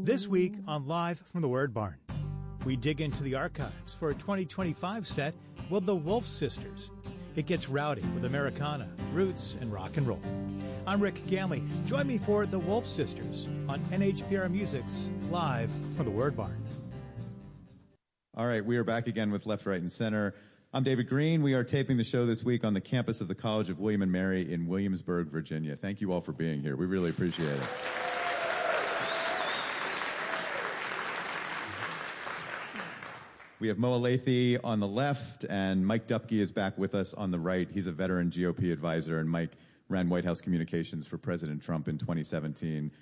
This week on Live from the Word Barn, we dig into the archives for a 2025 set with the Wolf Sisters. It gets rowdy with Americana, roots, and rock and roll. I'm Rick Gamley. Join me for the Wolf Sisters on NHPR Music's Live from the Word Barn. All right, we are back again with Left, Right, and Center. I'm David Green. We are taping the show this week on the campus of the College of William & Mary in Williamsburg, Virginia. Thank you all for being here. We really appreciate it. We have Mo Elleithee on the left, and Mike Dupke is back with us on the right. He's a veteran GOP advisor, and Mike ran White House communications for President Trump in 2017.